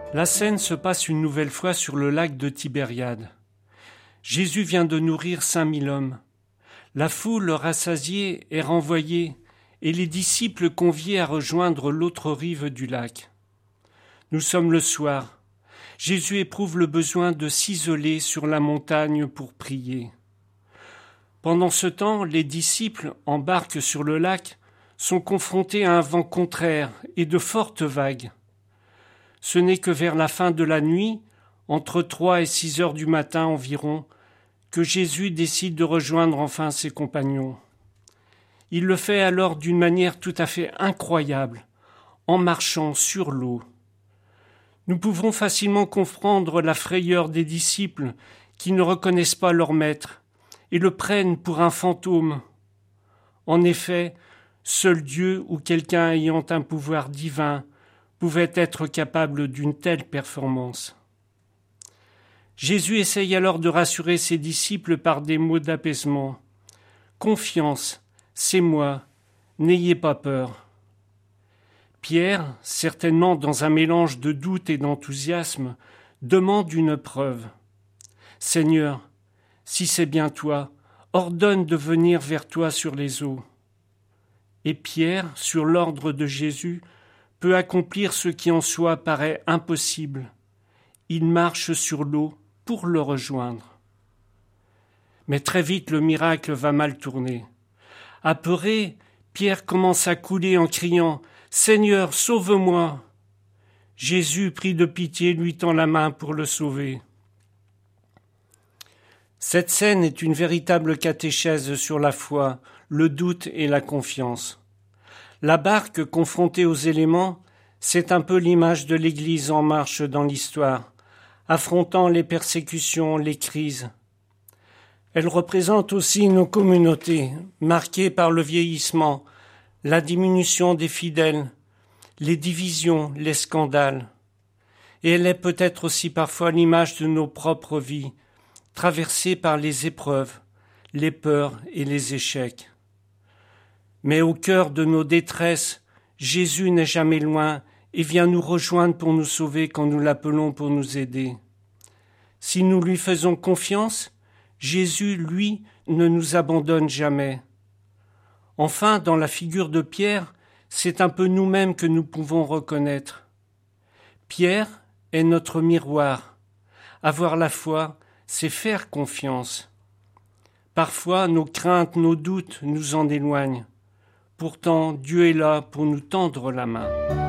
La scène se passe une nouvelle fois sur le lac de Tibériade. Jésus vient de nourrir 5000 hommes. La foule rassasiée est renvoyée et les disciples conviés à rejoindre l'autre rive du lac. Nous sommes le soir. Jésus éprouve le besoin de s'isoler sur la montagne pour prier. Pendant ce temps, les disciples embarquent sur le lac, sont confrontés à un vent contraire et de fortes vagues. Ce n'est que vers la fin de la nuit, entre 3 et 6 heures du matin environ, que Jésus décide de rejoindre enfin ses compagnons. Il le fait alors d'une manière tout à fait incroyable, en marchant sur l'eau. Nous pouvons facilement comprendre la frayeur des disciples qui ne reconnaissent pas leur maître et le prennent pour un fantôme. En effet, seul Dieu ou quelqu'un ayant un pouvoir divin pouvait être capable d'une telle performance. Jésus essaye alors de rassurer ses disciples par des mots d'apaisement. « Confiance, c'est moi, n'ayez pas peur. » Pierre, certainement dans un mélange de doute et d'enthousiasme, demande une preuve. « Seigneur, si c'est bien toi, ordonne de venir vers toi sur les eaux. » Et Pierre, sur l'ordre de Jésus, peut accomplir ce qui en soi paraît impossible. Il marche sur l'eau pour le rejoindre. Mais très vite le miracle va mal tourner. Apeuré, Pierre commence à couler en criant « Seigneur, sauve-moi !» Jésus, pris de pitié, lui tend la main pour le sauver. Cette scène est une véritable catéchèse sur la foi, le doute et la confiance. La barque, confrontée aux éléments, c'est un peu l'image de l'Église en marche dans l'histoire, affrontant les persécutions, les crises. Elle représente aussi nos communautés, marquées par le vieillissement, la diminution des fidèles, les divisions, les scandales. Et elle est peut-être aussi parfois l'image de nos propres vies, traversées par les épreuves, les peurs et les échecs. Mais au cœur de nos détresses, Jésus n'est jamais loin et vient nous rejoindre pour nous sauver quand nous l'appelons pour nous aider. Si nous lui faisons confiance, Jésus, lui, ne nous abandonne jamais. Enfin, dans la figure de Pierre, c'est un peu nous-mêmes que nous pouvons reconnaître. Pierre est notre miroir. Avoir la foi, c'est faire confiance. Parfois, nos craintes, nos doutes nous en éloignent. Pourtant, Dieu est là pour nous tendre la main.